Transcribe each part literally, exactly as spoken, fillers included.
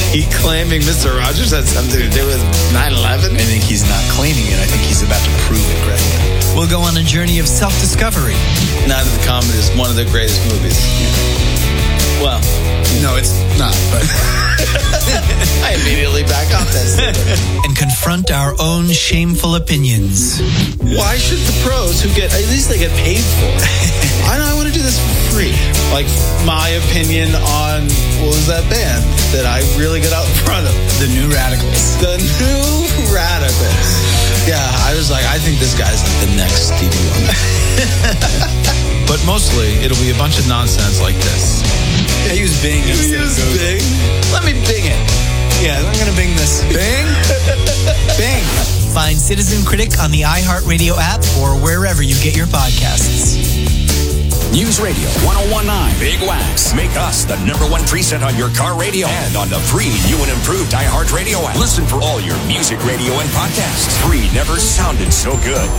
he claiming Mister Rogers had something to do with nine eleven? I think he's not claiming it. I think he's about to prove it, Greg. We'll go on a journey of self-discovery. Night of the Comet is one of the greatest movies. Well, no, it's not, but I immediately back off that. And confront our own shameful opinions. Why should the pros who get, at least they get paid for it? I know I want to do this for free. Like my opinion on, what was that band that I really got out in front of? The New Radicals. The New Radicals. Yeah, I was like, I think this guy's like the next Stevie Wonder. But mostly, it'll be a bunch of nonsense like this. Yeah, he was Bing. He was Bing. Let me Bing it. Yeah, I'm going to Bing this. Bing? Bing. Find Citizen Critic on the iHeartRadio app or wherever you get your podcasts. News Radio one oh one point nine Big Wax. Make us the number one preset on your car radio and on the free new and improved iHeartRadio app. Listen for all your music, radio, and podcasts. Free never sounded so good.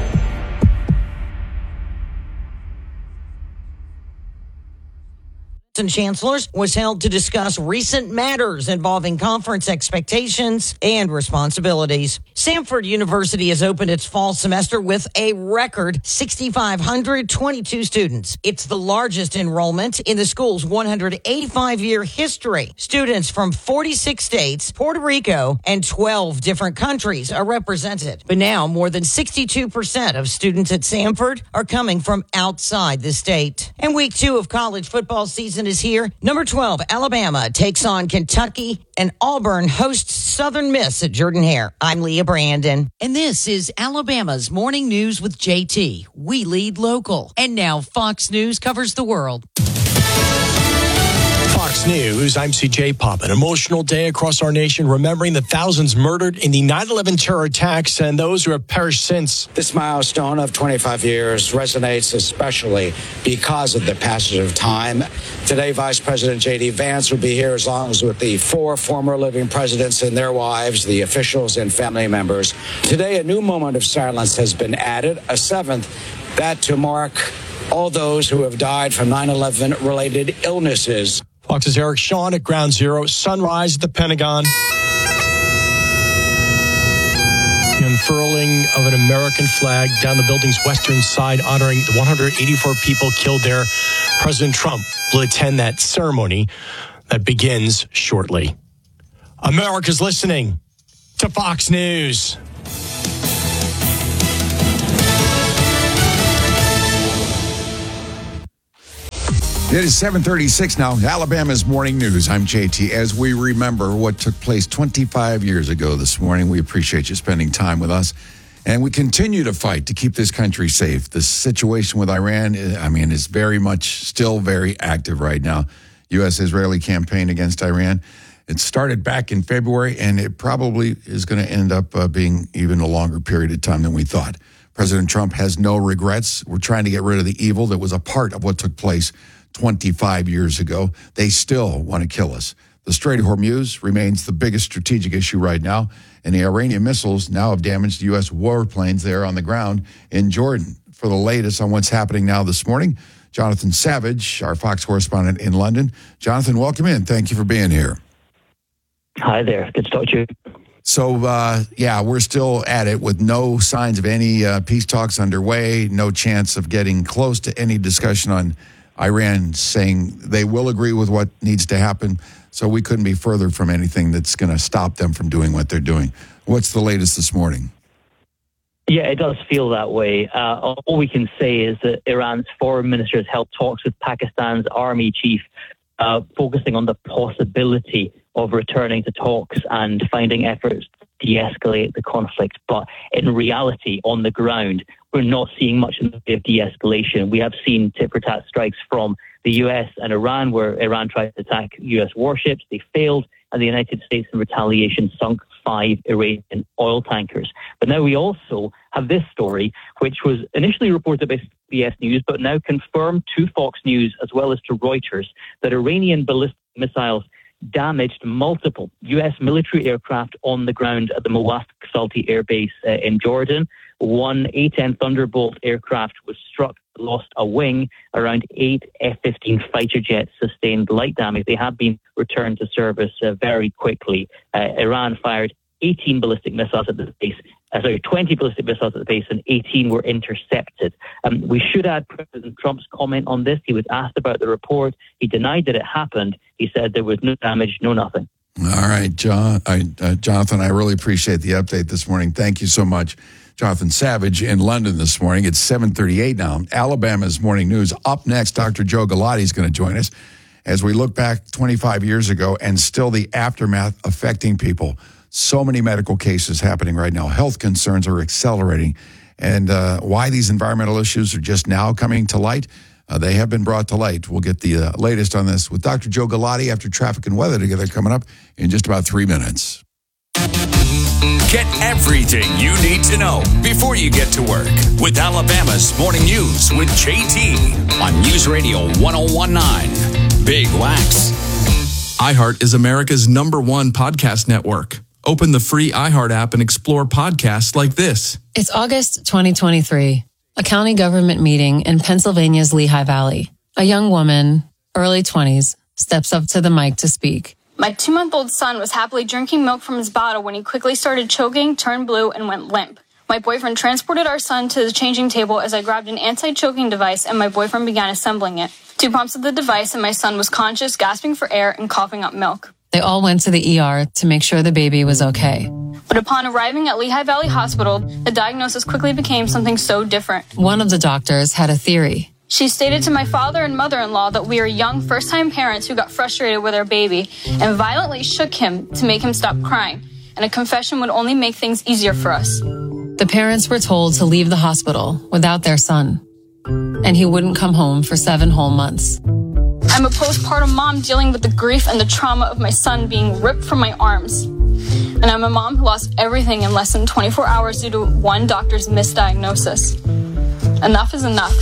And chancellors was held to discuss recent matters involving conference expectations and responsibilities. Samford University has opened its fall semester with a record six thousand five hundred twenty-two students. It's the largest enrollment in the school's one hundred eighty-five year history. Students from forty-six states, Puerto Rico, and twelve different countries are represented. But now more than sixty-two percent of students at Samford are coming from outside the state. And week two of college football season is here. Number twelve, Alabama takes on Kentucky, and Auburn hosts Southern Miss at Jordan-Hare. I'm Leah Brandon, and this is Alabama's Morning News with J T. We lead local. And now Fox News covers the world. Fox News, I'm C J Pop. An emotional day across our nation, remembering the thousands murdered in the nine eleven terror attacks and those who have perished since. This milestone of twenty-five years resonates especially because of the passage of time. Today, Vice President J D. Vance will be here as long as with the four former living presidents and their wives, the officials and family members. Today, a new moment of silence has been added, a seventh, that to mark all those who have died from nine eleven related illnesses. Fox's Eric Shawn at Ground Zero. Sunrise at the Pentagon. The unfurling of an American flag down the building's western side, honoring the one hundred eighty-four people killed there. President Trump will attend that ceremony that begins shortly. America's listening to Fox News. It is seven thirty-six now, Alabama's Morning News. I'm J T. As we remember what took place twenty-five years ago this morning, we appreciate you spending time with us. And we continue to fight to keep this country safe. The situation with Iran, I mean, is very much still very active right now. U S-Israeli campaign against Iran. It started back in February, and it probably is going to end up uh, being even a longer period of time than we thought. President Trump has no regrets. We're trying to get rid of the evil that was a part of what took place twenty-five years ago. They still want to kill us. The Strait of Hormuz remains the biggest strategic issue right now, and the Iranian missiles now have damaged U S warplanes there on the ground in Jordan. For the latest on what's happening now this morning, Jonathan Savage, our Fox correspondent in London. Jonathan, welcome in. Thank you for being here. Hi there. Good to talk to you. So, uh, yeah, we're still at it with no signs of any uh, peace talks underway, no chance of getting close to any discussion on Iran saying they will agree with what needs to happen. So we couldn't be further from anything that's going to stop them from doing what they're doing. What's the latest this morning? Yeah, it does feel that way. Uh, all we can say is that Iran's foreign minister has held talks with Pakistan's army chief, uh, focusing on the possibility of returning to talks and finding efforts to de-escalate the conflict. But in reality, on the ground, we're not seeing much in the way of de-escalation. We have seen tit-for-tat strikes from the U S and Iran, where Iran tried to attack U S warships. They failed, and the United States, in retaliation, sunk five Iranian oil tankers. But now we also have this story, which was initially reported by C B S News, but now confirmed to Fox News as well as to Reuters, that Iranian ballistic missiles damaged multiple U S military aircraft on the ground at the Mawasq Salti Air Base uh, in Jordan. One A ten Thunderbolt aircraft was struck, lost a wing. Around eight F fifteen fighter jets sustained light damage. They have been returned to service uh, very quickly. Uh, Iran fired eighteen ballistic missiles at the base. Uh, sorry, twenty ballistic missiles at the base, and eighteen were intercepted. Um, we should add President Trump's comment on this. He was asked about the report. He denied that it happened. He said there was no damage, no nothing. All right, John, I, uh, Jonathan, I really appreciate the update this morning. Thank you so much. Jonathan Savage in London this morning. It's seven thirty-eight now. Alabama's Morning News. Up next, Doctor Joe Galati is going to join us as we look back twenty-five years ago and still the aftermath affecting people. So many medical cases happening right now. Health concerns are accelerating. And uh, why these environmental issues are just now coming to light, uh, they have been brought to light. We'll get the uh, latest on this with Doctor Joe Galati after Traffic and Weather together coming up in just about three minutes. Get everything you need to know before you get to work with Alabama's Morning News with J T on News Radio one oh one point nine. Big Wax. iHeart is America's number one podcast network. Open the free iHeart app and explore podcasts like this. It's August twenty twenty-three, a county government meeting in Pennsylvania's Lehigh Valley. A young woman, early twenties, steps up to the mic to speak. My two-month-old son was happily drinking milk from his bottle when he quickly started choking, turned blue, and went limp. My boyfriend transported our son to the changing table as I grabbed an anti-choking device and my boyfriend began assembling it. Two pumps of the device and my son was conscious, gasping for air, and coughing up milk. They all went to the E R to make sure the baby was okay. But upon arriving at Lehigh Valley Hospital, the diagnosis quickly became something so different. One of the doctors had a theory. She stated to my father and mother-in-law that we are young first-time parents who got frustrated with our baby and violently shook him to make him stop crying, and a confession would only make things easier for us. The parents were told to leave the hospital without their son, and he wouldn't come home for seven whole months. I'm a postpartum mom dealing with the grief and the trauma of my son being ripped from my arms. And I'm a mom who lost everything in less than twenty-four hours due to one doctor's misdiagnosis. Enough is enough.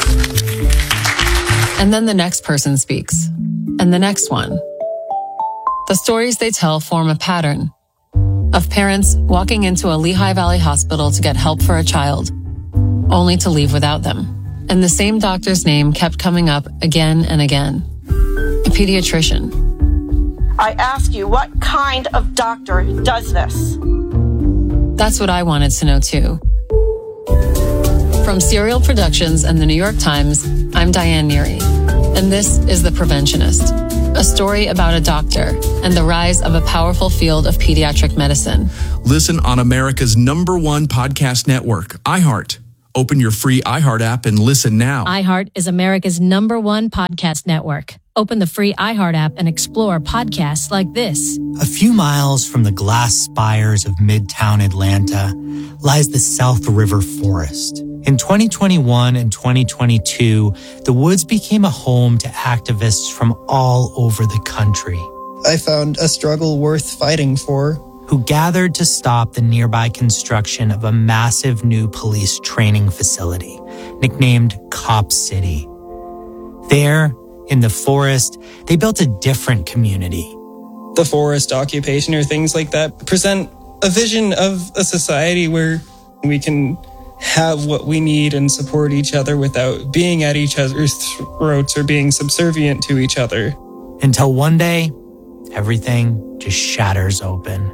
And then the next person speaks, and the next one. The stories they tell form a pattern of parents walking into a Lehigh Valley hospital to get help for a child, only to leave without them. And the same doctor's name kept coming up again and again. A pediatrician. I ask you, what kind of doctor does this? That's what I wanted to know too. From Serial Productions and the New York Times, I'm Diane Neary, and this is The Preventionist, a story about a doctor and the rise of a powerful field of pediatric medicine. Listen on America's number one podcast network, iHeart. Open your free iHeart app and listen now. iHeart is America's number one podcast network. Open the free iHeart app and explore podcasts like this. A few miles from the glass spires of Midtown Atlanta lies the South River Forest. In twenty twenty-one and twenty twenty-two, the woods became a home to activists from all over the country. I found a struggle worth fighting for. Who gathered to stop the nearby construction of a massive new police training facility, nicknamed Cop City. There, in the forest, they built a different community. The forest occupation or things like that present a vision of a society where we can have what we need and support each other without being at each other's throats or being subservient to each other. Until one day, everything just shatters open.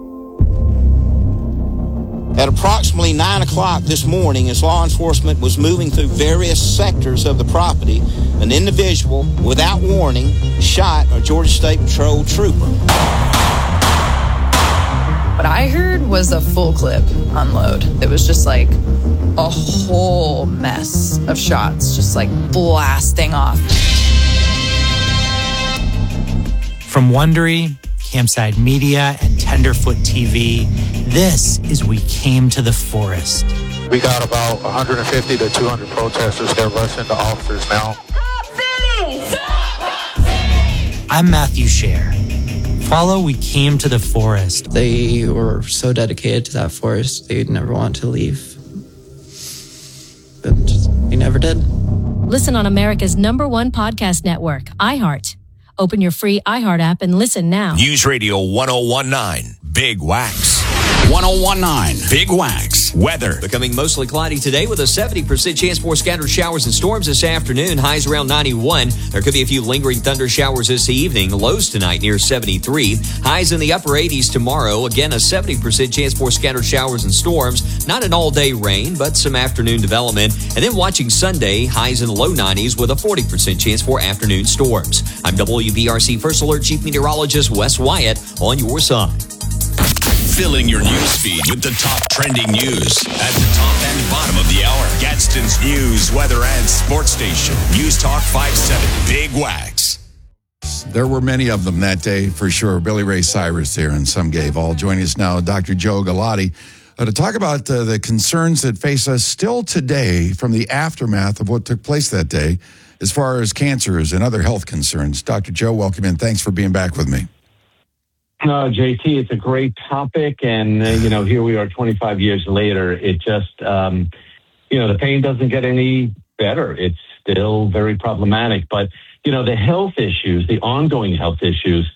At approximately nine o'clock this morning, as law enforcement was moving through various sectors of the property, an individual, without warning, shot a Georgia State Patrol trooper. What I heard was a full clip unload. It was just like a whole mess of shots, just like blasting off. From Wondery, Campside Media, and Tenderfoot T V, this is We Came to the Forest. We got about one hundred fifty to two hundred protesters. They're rushing the officers now. I'm Matthew Scher. Follow We Came to the Forest. They were so dedicated to that forest, they'd never want to leave. But just, they never did. Listen on America's number one podcast network, iHeart. Open your free iHeart app and listen now. News Radio one oh one nine, Big Wax. one oh one nine, Big Wax. Weather. Becoming mostly cloudy today with a seventy percent chance for scattered showers and storms this afternoon. Highs around ninety-one. There could be a few lingering thunder showers this evening. Lows tonight near seventy-three. Highs in the upper eighties tomorrow. Again, a seventy percent chance for scattered showers and storms. Not an all-day rain, but some afternoon development. And then watching Sunday, highs in the low nineties with a forty percent chance for afternoon storms. I'm W B R C First Alert Chief Meteorologist Wes Wyatt on your side. Filling your news feed with the top trending news at the top and bottom of the hour. Gadsden's news, weather, and sports station. News Talk five seven, Big Wax. There were many of them that day, for sure. Billy Ray Cyrus there and some gave all. Joining us now, Doctor Joe Galati, uh, to talk about uh, the concerns that face us still today from the aftermath of what took place that day as far as cancers and other health concerns. Doctor Joe, welcome in. Thanks for being back with me. No, J T, it's a great topic. And, uh, you know, here we are twenty-five years later. It just, um, you know, the pain doesn't get any better. It's still very problematic. But, you know, the health issues, the ongoing health issues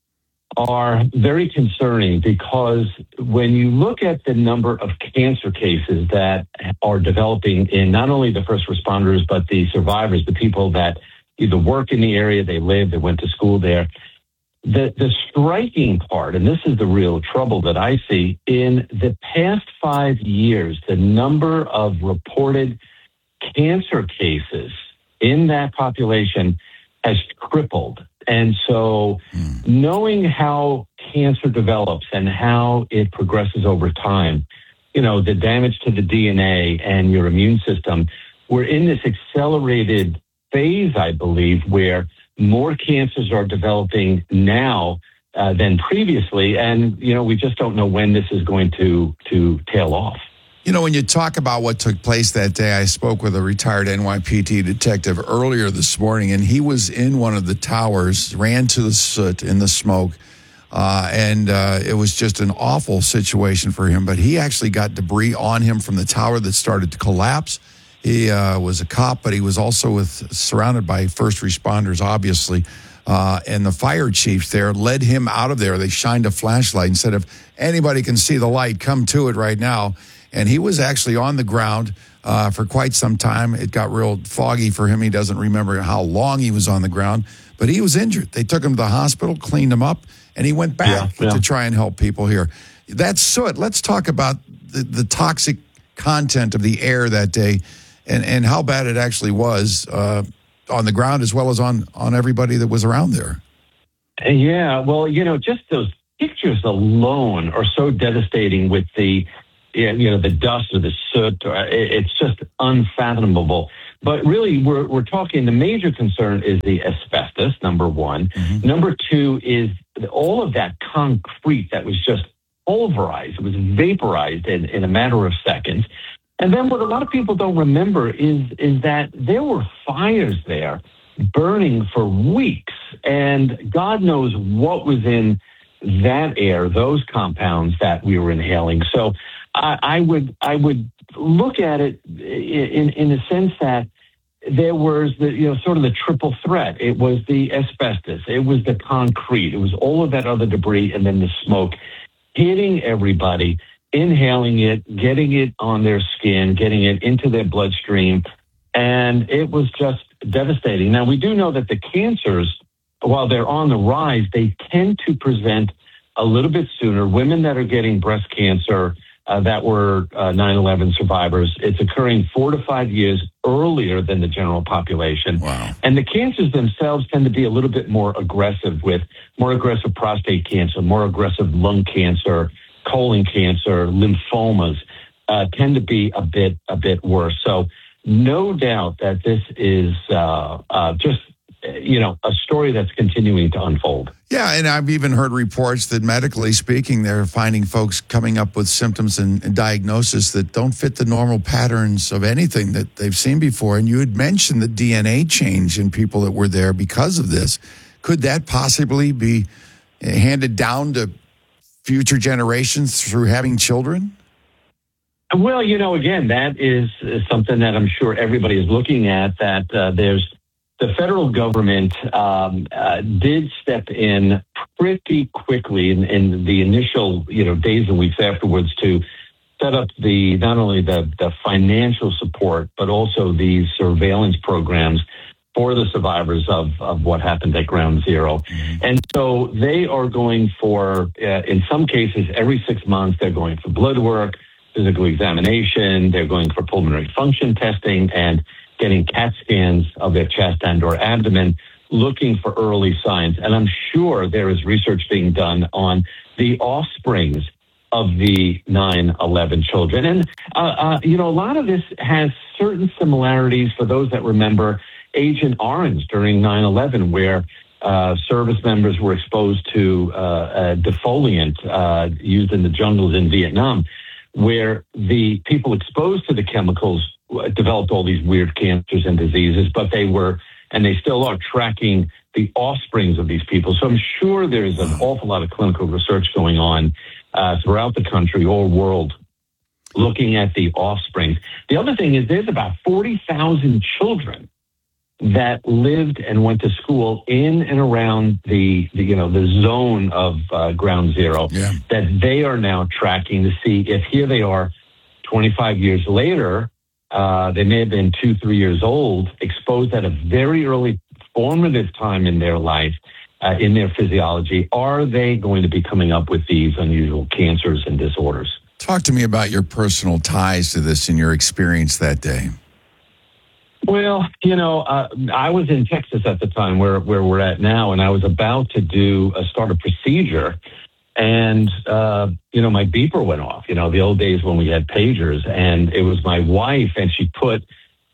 are very concerning because when you look at the number of cancer cases that are developing in not only the first responders, but the survivors, the people that either work in the area, they live, they went to school there. The, the striking part, and this is the real trouble that I see, in the past five years, the number of reported cancer cases in that population has tripled. And so mm. knowing how cancer develops and how it progresses over time, you know, the damage to the D N A and your immune system, we're in this accelerated phase, I believe, where more cancers are developing now uh, than previously. And, you know, we just don't know when this is going to, to tail off. You know, when you talk about what took place that day, I spoke with a retired N Y P D detective earlier this morning, and he was in one of the towers, ran to the soot in the smoke, uh, and uh, it was just an awful situation for him. But he actually got debris on him from the tower that started to collapse. He uh, was a cop, but he was also with surrounded by first responders, obviously. Uh, and the fire chiefs there led him out of there. They shined a flashlight and said, if anybody can see the light, come to it right now. And he was actually on the ground uh, for quite some time. It got real foggy for him. He doesn't remember how long he was on the ground, but he was injured. They took him to the hospital, cleaned him up, and he went back yeah, yeah. to try and help people here. That's soot. Let's talk about the, the toxic content of the air that day and, and how bad it actually was uh, on the ground as well as on, on everybody that was around there. Yeah, well, you know, just those pictures alone are so devastating with the, you know, the dust or the soot. It's just unfathomable. But really, we're we're talking, the major concern is the asbestos, number one. Mm-hmm. Number two is all of that concrete that was just pulverized. It was vaporized in, in a matter of seconds. And then what a lot of people don't remember is is that there were fires there burning for weeks. And God knows what was in that air, those compounds that we were inhaling. So I, I would I would look at it in in the sense that there was the, you know, sort of the triple threat. It was the asbestos, it was the concrete, it was all of that other debris, and then the smoke hitting everybody, inhaling it, getting it on their skin, getting it into their bloodstream, and it was just devastating. Now, we do know that the cancers, while they're on the rise, they tend to present a little bit sooner. Women that are getting breast cancer uh, that were uh, nine eleven survivors, it's occurring four to five years earlier than the general population. Wow. And the cancers themselves tend to be a little bit more aggressive, with more aggressive prostate cancer, more aggressive lung cancer, colon cancer, lymphomas uh, tend to be a bit a bit worse. So no doubt that this is uh, uh, just, you know, a story that's continuing to unfold. Yeah, and I've even heard reports that medically speaking, they're finding folks coming up with symptoms and, and diagnosis that don't fit the normal patterns of anything that they've seen before. And you had mentioned the D N A change in people that were there because of this. Could that possibly be handed down to future generations through having children? Well, you know, again, that is something that I'm sure everybody is looking at, that uh, there's the federal government um, uh, did step in pretty quickly in, in the initial, you know, days and weeks afterwards to set up the not only the, the financial support, but also the surveillance programs for the survivors of, of what happened at Ground Zero. And so they are going for, uh, in some cases, every six months, they're going for blood work, physical examination, they're going for pulmonary function testing, and getting CAT scans of their chest and or abdomen, looking for early signs. And I'm sure there is research being done on the offsprings of the nine eleven children. And, uh, uh, you know, a lot of this has certain similarities for those that remember Agent Orange during nine eleven, where uh, service members were exposed to uh, a defoliant uh, used in the jungles in Vietnam, where the people exposed to the chemicals developed all these weird cancers and diseases, but they were, and they still are, tracking the offsprings of these people. So I'm sure there's an awful lot of clinical research going on uh, throughout the country or world looking at the offsprings. The other thing is there's about forty thousand children that lived and went to school in and around the, the you know, the zone of uh, Ground Zero yeah. that they are now tracking to see if here they are twenty-five years later. Uh, they may have been two, three years old, exposed at a very early formative time in their life, uh, in their physiology. Are they going to be coming up with these unusual cancers and disorders? Talk to me about your personal ties to this and your experience that day. Well, you know, uh, I was in Texas at the time where, where we're at now, and I was about to do a start a procedure. And, uh, you know, my beeper went off, you know, the old days when we had pagers, and it was my wife, and she put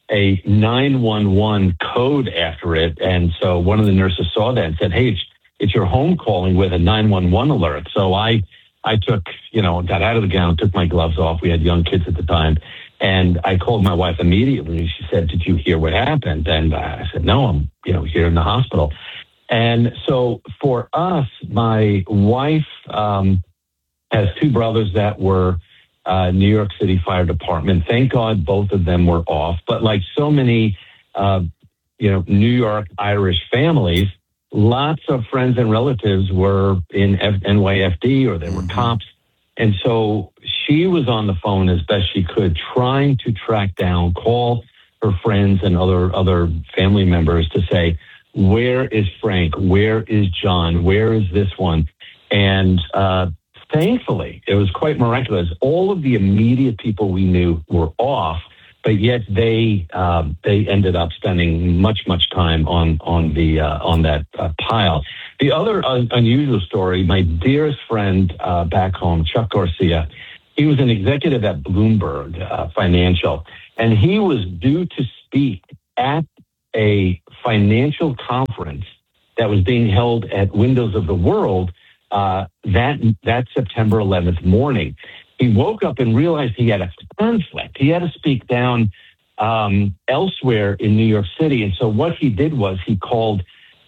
a nine one one code after it. And so one of the nurses saw that and said, hey, it's, it's your home calling with a nine one one alert. So I, I took, you know, got out of the gown, took my gloves off. We had young kids at the time. And I called my wife immediately. She said, did you hear what happened? And I said, no, I'm, you know, here in the hospital. And so for us, my wife um, has two brothers that were uh, New York City Fire Department. Thank God both of them were off. But like so many, uh, you know, New York Irish families, lots of friends and relatives were in F- N Y F D or they were cops. And so she was on the phone as best she could, trying to track down, call her friends and other other family members to say, where is Frank? Where is John? Where is this one? And uh, thankfully, it was quite miraculous. All of the immediate people we knew were off, but yet they um, they ended up spending much much time on on the uh, on that uh, pile. The other un- unusual story, my dearest friend uh, back home, Chuck Garcia, he was an executive at Bloomberg uh, Financial, and he was due to speak at a financial conference that was being held at Windows of the World uh, that that September eleventh morning. He woke up and realized he had a conflict. He had to speak down um, elsewhere in New York City. And so what he did was he called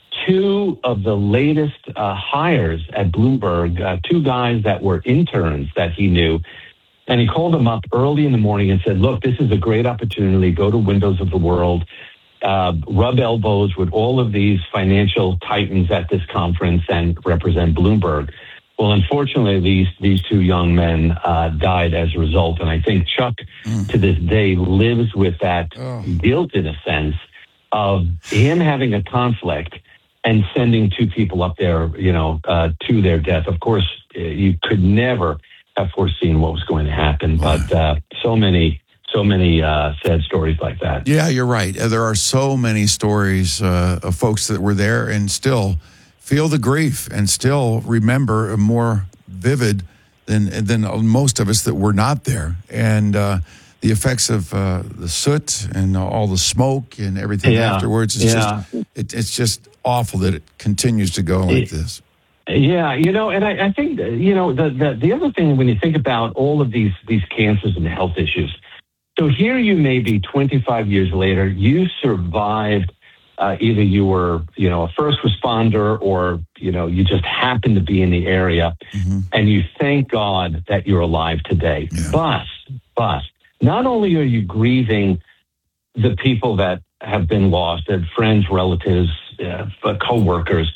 two of the latest uh, hires at Bloomberg, uh, two guys that were interns that he knew. And he called them up early in the morning and said, look, this is a great opportunity. Go to Windows of the World. Uh, rub elbows with all of these financial titans at this conference and represent Bloomberg. Well, unfortunately, these these two young men uh, died as a result. And I think Chuck, mm. to this day, lives with that oh. guilt, in a sense, of him having a conflict and sending two people up there, you know, uh, to their death. Of course, you could never have foreseen what was going to happen. Wow. But uh, so many... So many uh, sad stories like that. Yeah, you're right. There are so many stories uh, of folks that were there and still feel the grief and still remember more vivid than than most of us that were not there. And uh, the effects of uh, the soot and all the smoke and everything yeah. afterwards. It's, yeah. just, it, it's just awful that it continues to go like it, this. Yeah, you know, and I, I think, you know, the, the, the other thing when you think about all of these, these cancers and health issues, so here you may be twenty-five years later, you survived, uh, either you were, you know, a first responder or, you know, you just happened to be in the area mm-hmm. and you thank God that you're alive today. Yeah. But, but not only are you grieving the people that have been lost, that friends, relatives, uh, co-workers.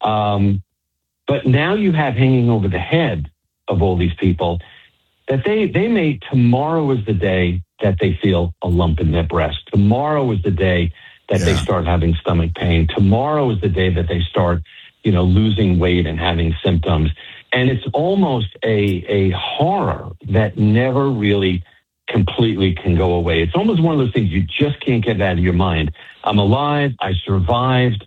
Um, but now you have hanging over the head of all these people that they, they may, tomorrow is the day that they feel a lump in their breast. Tomorrow is the day that yeah. they start having stomach pain. Tomorrow is the day that they start, you know, losing weight and having symptoms. And it's almost a, a horror that never really completely can go away. It's almost one of those things you just can't get out of your mind. I'm alive. I survived.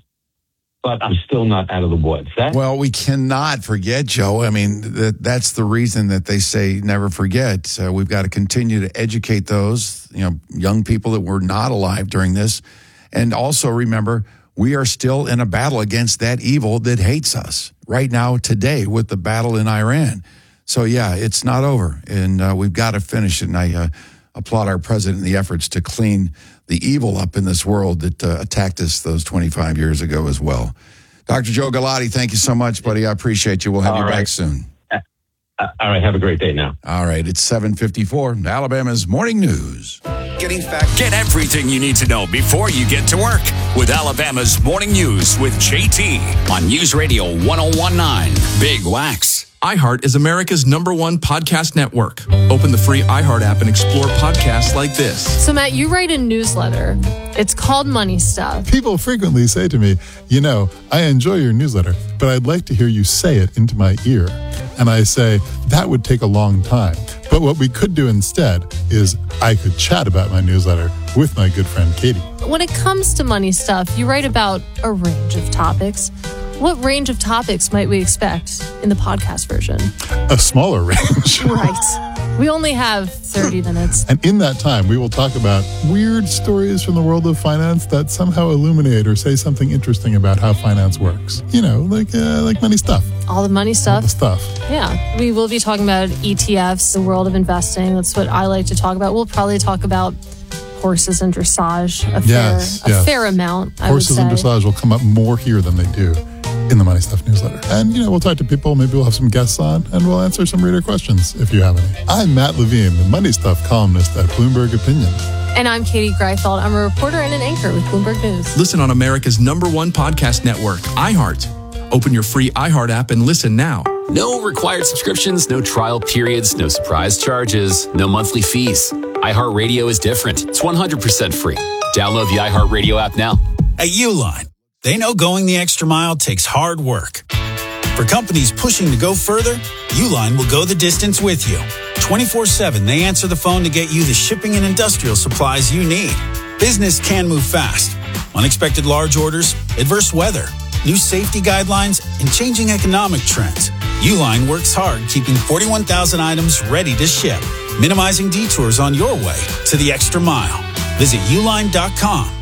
But I'm still not out of the woods. That- well, we cannot forget, Joe. I mean, that, that's the reason that they say never forget. So we've got to continue to educate those, you know, young people that were not alive during this. And also remember, we are still in a battle against that evil that hates us right now today with the battle in Iran. So, yeah, it's not over. And uh, we've got to finish it. And I uh, applaud our president in the efforts to clean the evil up in this world that uh, attacked us those twenty-five years ago as well. Doctor Joe Galati, thank you so much, buddy. I appreciate you. We'll have All you right. back soon. Uh, all right. Have a great day now. All right. It's seven fifty-four, Alabama's Morning News. Getting fact. Get everything you need to know before you get to work with Alabama's Morning News with J T on News Radio one oh one point nine Big Wax. iHeart is America's number one podcast network. Open the free iHeart app and explore podcasts like this. So, Matt, you write a newsletter. It's called Money Stuff. People frequently say to me, you know, I enjoy your newsletter, but I'd like to hear you say it into my ear. And I say, that would take a long time. But what we could do instead is I could chat about my newsletter with my good friend Katie. When it comes to Money Stuff, you write about a range of topics. What range of topics might we expect in the podcast version? A smaller range. Right. We only have thirty minutes. And in that time, we will talk about weird stories from the world of finance that somehow illuminate or say something interesting about how finance works. You know, like uh, like money stuff. All the money stuff. All the stuff. Yeah. We will be talking about E T Fs, the world of investing. That's what I like to talk about. We'll probably talk about horses and dressage a yes, fair, yes. a fair amount, I Horses would say. and dressage will come up more here than they do in the Money Stuff newsletter. And, you know, we'll talk to people. Maybe we'll have some guests on, and we'll answer some reader questions if you have any. I'm Matt Levine, the Money Stuff columnist at Bloomberg Opinion. And I'm Katie Greifeld. I'm a reporter and an anchor with Bloomberg News. Listen on America's number one podcast network, iHeart. Open your free iHeart app and listen now. No required subscriptions, no trial periods, no surprise charges, no monthly fees. iHeartRadio is different. It's one hundred percent free. Download the iHeartRadio app now. At Uline, they know going the extra mile takes hard work. For companies pushing to go further, Uline will go the distance with you. twenty-four seven, they answer the phone to get you the shipping and industrial supplies you need. Business can move fast. Unexpected large orders, adverse weather, new safety guidelines, and changing economic trends. Uline works hard keeping forty-one thousand items ready to ship, minimizing detours on your way to the extra mile. Visit uline dot com.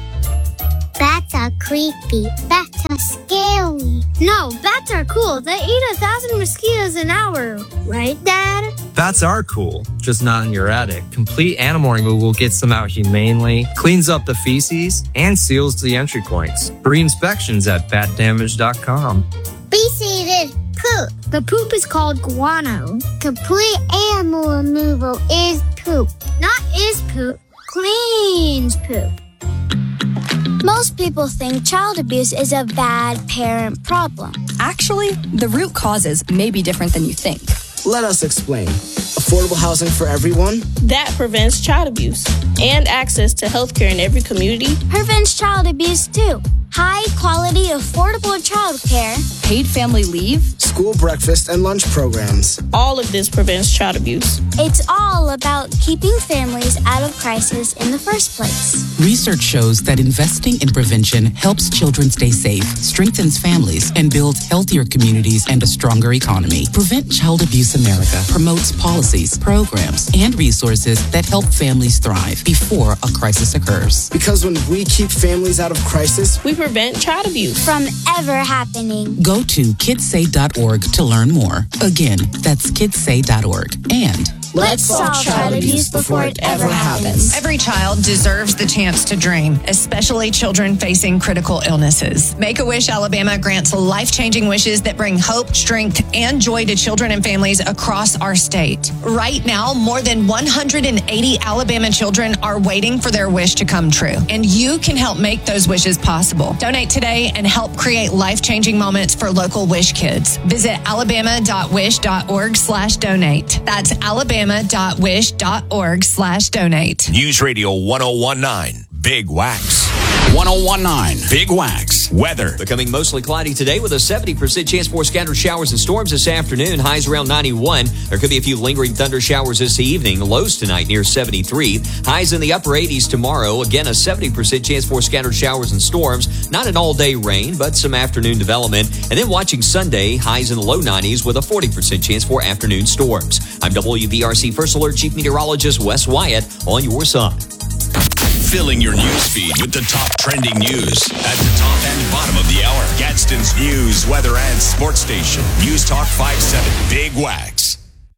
Bats are creepy. Bats are scary. No, bats are cool. They eat a thousand mosquitoes an hour. Right, Dad? Bats are cool, just not in your attic. Complete animal removal gets them out humanely, cleans up the feces, and seals the entry points. Free inspections at bat damage dot com. Be-seated poop. The poop is called guano. Complete animal removal is poop. Not is poop. Cleans poop. Most people think child abuse is a bad parent problem. Actually, the root causes may be different than you think. Let us explain. Affordable housing for everyone? That prevents child abuse and access to healthcare in every community. Prevents child abuse too. High quality, affordable childcare. Paid family leave. School breakfast and lunch programs. All of this prevents child abuse. It's all about keeping families out of crisis in the first place. Research shows that investing in prevention helps children stay safe, strengthens families, and builds healthier communities and a stronger economy. Prevent Child Abuse America promotes policies, programs, and resources that help families thrive before a crisis occurs. Because when we keep families out of crisis, we prevent child abuse from ever happening. Go to kids say dot org to learn more. Again, that's kids say dot org. And Let's solve child abuse before it ever happens. Every child deserves the chance to dream, especially children facing critical illnesses. Make-A-Wish Alabama grants life-changing wishes that bring hope, strength, and joy to children and families across our state. Right now, more than one hundred eighty Alabama children are waiting for their wish to come true, and you can help make those wishes possible. Donate today and help create life-changing moments for local Wish kids. Visit alabama.wish.org slash donate. That's alabama.wish.org slash donate. News Radio one oh one nine, Big Wax. one oh one nine, Big Wax. Weather. Becoming mostly cloudy today with a seventy percent chance for scattered showers and storms this afternoon. Highs around ninety-one. There could be a few lingering thunder showers this evening. Lows tonight near seventy-three. Highs in the upper eighties tomorrow. Again, a seventy percent chance for scattered showers and storms. Not an all-day rain, but some afternoon development. And then watching Sunday, highs in the low nineties with a forty percent chance for afternoon storms. I'm W B R C First Alert Chief Meteorologist Wes Wyatt on your side. Filling your news feed with the top trending news at the top and bottom of the hour. Gadsden's News, Weather, and Sports Station. News Talk five seven, Big Wax.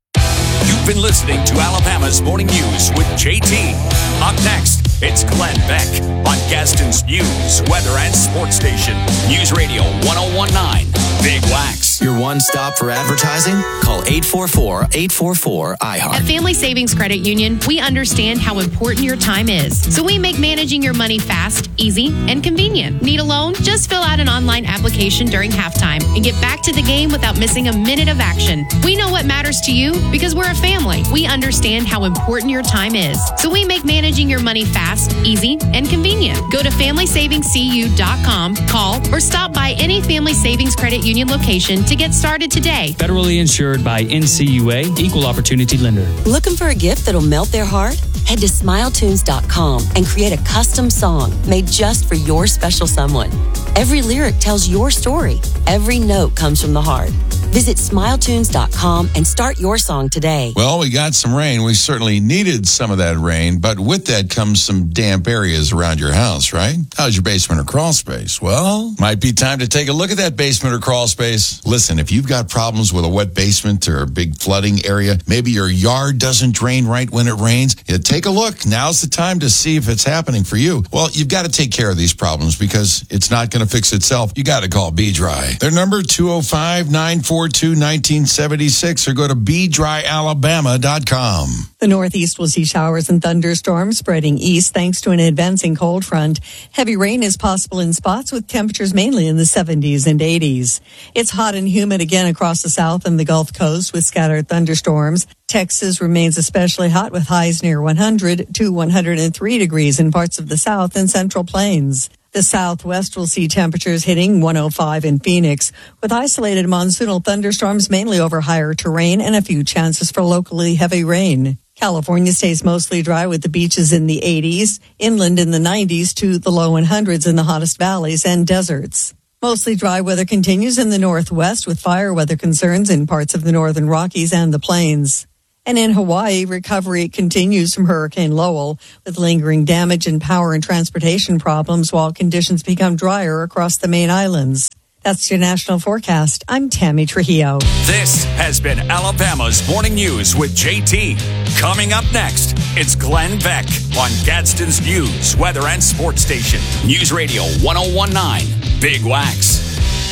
You've been listening to Alabama's Morning News with J T. Up next, it's Glenn Beck on Gadsden's News, Weather, and Sports Station. News Radio one oh one nine, Big Wax. Your one stop for advertising? Call eight four four, eight four four, I heart. At Family Savings Credit Union, we understand how important your time is. So we make managing your money fast, easy, and convenient. Need a loan? Just fill out an online application during halftime and get back to the game without missing a minute of action. We know what matters to you because we're a family. We understand how important your time is. So we make managing your money fast, easy, and convenient. Go to family savings c u dot com, call, or stop by any Family Savings Credit Union location to get started today. Federally insured by N C U A, Equal Opportunity Lender. Looking for a gift that'll melt their heart? Head to smile tunes dot com and create a custom song made just for your special someone. Every lyric tells your story. Every note comes from the heart. Visit smile tunes dot com and start your song today. Well, we got some rain. We certainly needed some of that rain, but with that comes some damp areas around your house, right? How's your basement or crawl space? Well, might be time to take a look at that basement or crawl space. Listen, if you've got problems with a wet basement or a big flooding area, maybe your yard doesn't drain right when it rains, yeah, take a look. Now's the time to see if it's happening for you. Well, you've got to take care of these problems because it's not going to fix itself. You got to call Be Dry. Their number, two oh five, nine four two, one nine seven six, or go to be dry alabama dot com. The Northeast will see showers and thunderstorms spreading east thanks to an advancing cold front. Heavy rain is possible in spots with temperatures mainly in the seventies and eighties. It's hot and humid again across the South and the Gulf Coast with scattered thunderstorms. Texas remains especially hot with highs near one hundred to one hundred three degrees in parts of the South and Central Plains. The Southwest will see temperatures hitting one oh five in Phoenix, with isolated monsoonal thunderstorms mainly over higher terrain and a few chances for locally heavy rain. California stays mostly dry with the beaches in the eighties, inland in the nineties to the low hundreds in the hottest valleys and deserts. Mostly dry weather continues in the Northwest with fire weather concerns in parts of the northern Rockies and the plains. And in Hawaii, recovery continues from Hurricane Lowell with lingering damage and power and transportation problems while conditions become drier across the main islands. That's your national forecast. I'm Tammy Trujillo. This has been Alabama's Morning News with J T. Coming up next, it's Glenn Beck on Gadsden's News, Weather, and Sports Station. News Radio one oh one nine, Big Wax.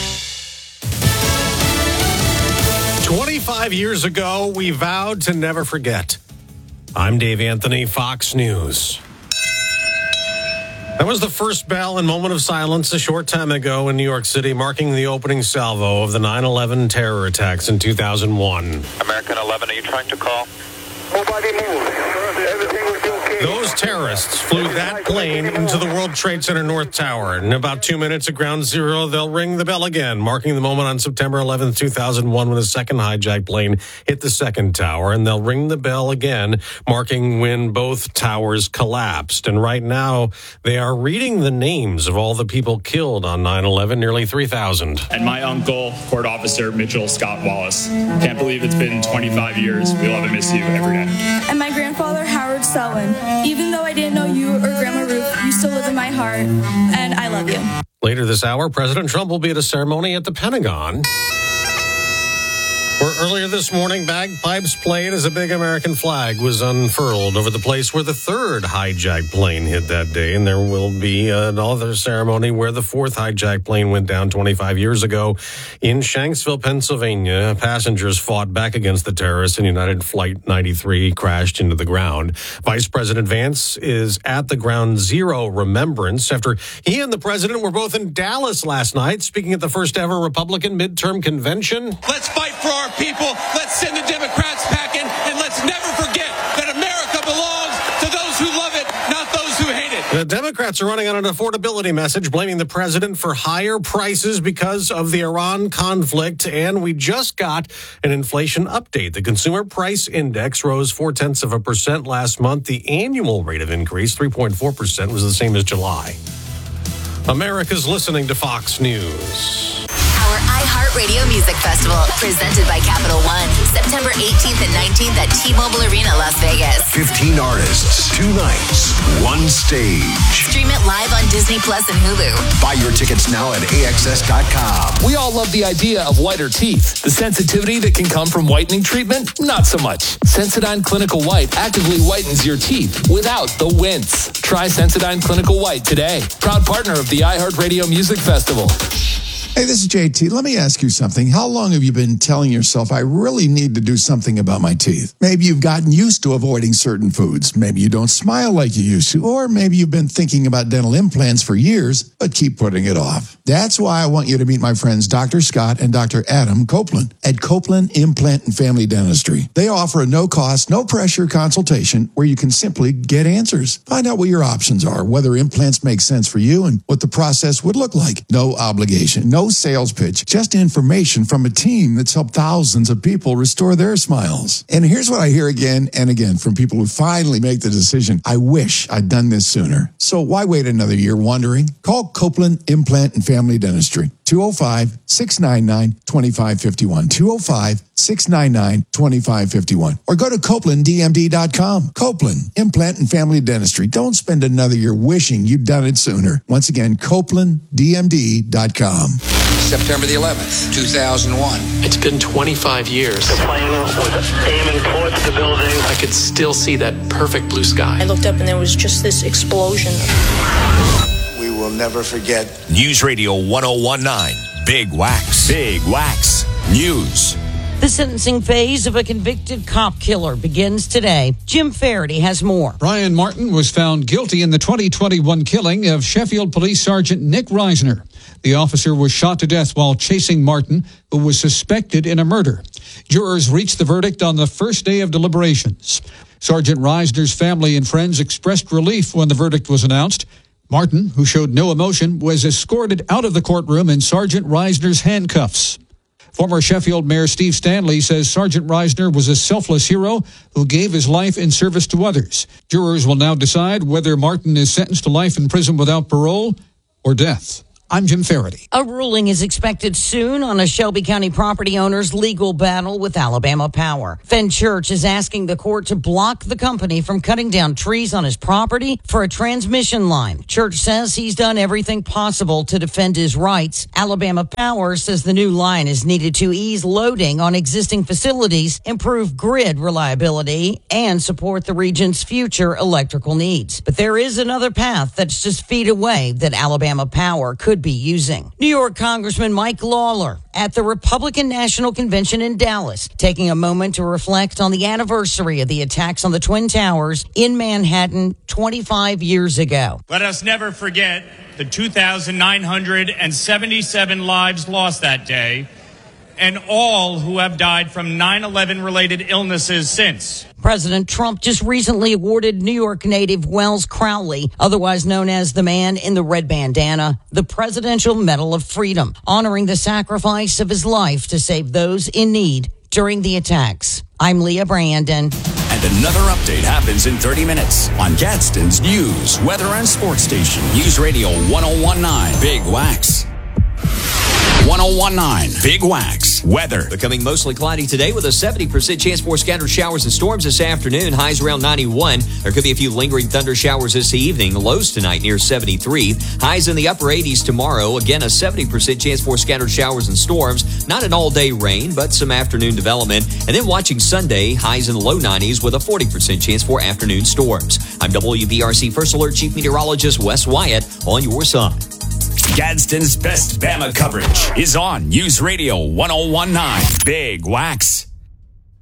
twenty-five years ago, we vowed to never forget. I'm Dave Anthony, Fox News. That was the first bell and moment of silence a short time ago in New York City, marking the opening salvo of the nine eleven terror attacks in two thousand one. American eleven, are you trying to call? Nobody move. Everything will be okay. Those terrorists flew that plane into the World Trade Center North Tower. In about two minutes at ground zero, they'll ring the bell again, marking the moment on September eleventh, two thousand one, when the second hijacked plane hit the second tower. And they'll ring the bell again, marking when both towers collapsed. And right now, they are reading the names of all the people killed on nine eleven, nearly three thousand. And my uncle, Court Officer Mitchell Scott Wallace. Can't believe it's been twenty-five years. We'll ever miss you every day. And my grandfather, Howard Selwyn. Even though I didn't know you or Grandma Ruth, you still live in my heart, and I love you. Later this hour, President Trump will be at a ceremony at the Pentagon. Where earlier this morning, bagpipes played as a big American flag was unfurled over the place where the third hijacked plane hit that day. And there will be another ceremony where the fourth hijacked plane went down twenty-five years ago in Shanksville, Pennsylvania. Passengers fought back against the terrorists and United Flight ninety-three crashed into the ground. Vice President Vance is at the Ground Zero remembrance after he and the president were both in Dallas last night, speaking at the first ever Republican midterm convention. Let's fight for our people. Let's send the Democrats packing, and let's never forget that America belongs to those who love it, not those who hate it. The Democrats are running on an affordability message, blaming the president for higher prices because of the Iran conflict. And we just got an inflation update. The consumer price index rose four-tenths of a percent last month. The annual rate of increase, three point four percent, was the same as July. America's listening to Fox News. Our iHeartRadio Music Festival, presented by Capital One, September eighteenth and nineteenth at T-Mobile Arena, Las Vegas. fifteen artists, two nights, one stage. Stream it live on Disney Plus and Hulu. Buy your tickets now at A X S dot com. We all love the idea of whiter teeth. The sensitivity that can come from whitening treatment? Not so much. Sensodyne Clinical White actively whitens your teeth without the wince. Try Sensodyne Clinical White today. Proud partner of the iHeartRadio Music Festival. Hey, this is J T. Let me ask you something. How long have you been telling yourself, I really need to do something about my teeth? Maybe you've gotten used to avoiding certain foods. Maybe you don't smile like you used to. Or maybe you've been thinking about dental implants for years, but keep putting it off. That's why I want you to meet my friends Doctor Scott and Doctor Adam Copeland at Copeland Implant and Family Dentistry. They offer a no-cost, no-pressure consultation where you can simply get answers. Find out what your options are, whether implants make sense for you, and what the process would look like. No obligation, no sales pitch, just information from a team that's helped thousands of people restore their smiles. And here's what I hear again and again from people who finally make the decision, I wish I'd done this sooner. So why wait another year wondering? Call Copeland Implant and Family Dentistry, two oh five, six nine nine, two five five one, two oh five, six nine nine, two five five one, or go to Copeland D M D dot com. Copeland Implant and Family Dentistry. Don't spend another year wishing you'd done it sooner. Once again, Copeland D M D dot com. September the eleventh, two thousand one. It's been twenty-five years. The plane was aiming towards the building. I could still see that perfect blue sky. I looked up and there was just this explosion. We will never forget. News Radio one oh one point nine. Big Wax. Big Wax News. The sentencing phase of a convicted cop killer begins today. Jim Faraday has more. Brian Martin was found guilty in the twenty twenty-one killing of Sheffield Police Sergeant Nick Reisner. The officer was shot to death while chasing Martin, who was suspected in a murder. Jurors reached the verdict on the first day of deliberations. Sergeant Reisner's family and friends expressed relief when the verdict was announced. Martin, who showed no emotion, was escorted out of the courtroom in Sergeant Reisner's handcuffs. Former Sheffield Mayor Steve Stanley says Sergeant Reisner was a selfless hero who gave his life in service to others. Jurors will now decide whether Martin is sentenced to life in prison without parole or death. I'm Jim Faraday. A ruling is expected soon on a Shelby County property owner's legal battle with Alabama Power. Fenn Church is asking the court to block the company from cutting down trees on his property for a transmission line. Church says he's done everything possible to defend his rights. Alabama Power says the new line is needed to ease loading on existing facilities, improve grid reliability, and support the region's future electrical needs. But there is another path that's just feet away that Alabama Power could be using. New York Congressman Mike Lawler at the Republican National Convention in Dallas, taking a moment to reflect on the anniversary of the attacks on the Twin Towers in Manhattan twenty-five years ago. Let us never forget the two thousand nine hundred seventy-seven lives lost that day and all who have died from nine eleven related illnesses since. President Trump just recently awarded New York native Wells Crowley, otherwise known as the man in the red bandana, the Presidential Medal of Freedom, honoring the sacrifice of his life to save those in need during the attacks. I'm Leah Brandon. And another update happens in thirty minutes on Gadsden's News, Weather, and Sports Station. News Radio one oh one point nine. Big Wax. one oh one nine Big Wax weather. Becoming mostly cloudy today with a seventy percent chance for scattered showers and storms this afternoon. Highs around ninety-one. There could be a few lingering thunder showers this evening. Lows tonight near seventy-three. Highs in the upper eighties tomorrow. Again, a seventy percent chance for scattered showers and storms. Not an all-day rain, but some afternoon development. And then watching Sunday, highs in the low nineties with a forty percent chance for afternoon storms. I'm W B R C First Alert Chief Meteorologist Wes Wyatt on your side. Gadsden's best Bama coverage is on News Radio one oh one nine Big Wax.